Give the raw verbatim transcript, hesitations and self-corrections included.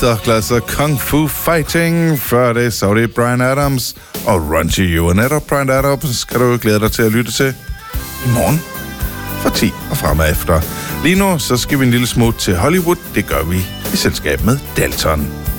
Douglas og Kung Fu Fighting. Før det, så var det Bryan Adams og Run to You. Og netop Bryan Adams skal du glæde dig til at lytte til i morgen fra ti og fremad efter. Lige nu, så skal vi en lille smut til Hollywood. Det gør vi i selskab med Dalton.